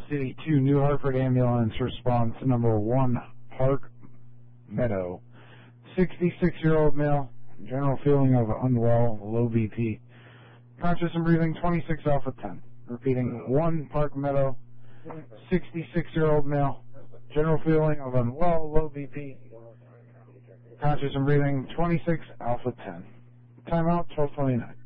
City 2, New Hartford Ambulance response number 1, Park Meadow. 66-year-old male, general feeling of unwell, low BP. Conscious and breathing, 26 alpha 10. Repeating, 1, Park Meadow. 66-year-old male, general feeling of unwell, low BP. Conscious and breathing, 26 alpha 10. Timeout, 12:29.